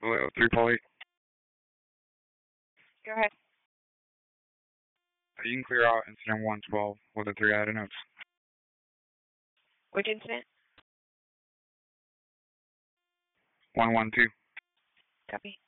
3 Go ahead. You can clear out incident 112 with the 3 added notes. Which incident? 112. Copy.